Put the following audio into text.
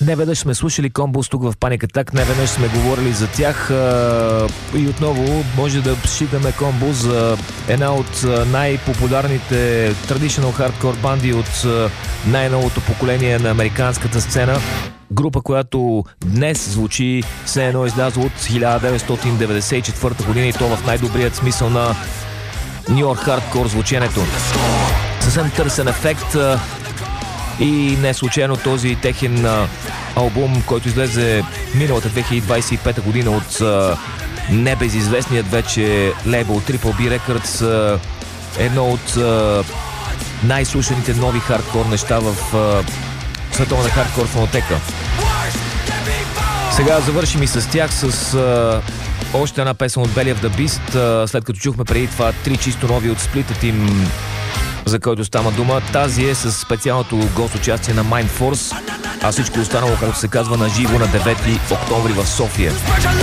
Неведнъж сме слушали Комбус тук в Panic Attack, неведнъж сме говорили за тях и отново може да считаме Комбус за една от най-популярните traditional hardcore банди от най-новото поколение на американската сцена. Група, която днес звучи все едно излязло от 1994 година и то в най-добрият смисъл на New York Hardcore звученето. Съвсем търсен ефект и не случайно този техен албум, който излезе миналата 2025 година от небезизвестният вече лейбъл Triple B Records, едно от най-слушаните нови хардкор неща в световна хардкор фонотека. Сега завършим и с тях с още една песен от Belly of the Beast, след като чухме преди това 3 чисто нови от сплитът им, за който стана дума. Тази е с специалното гост участие на Mind Force, а всичко останало, както се казва, на живо на 9 октомври в София.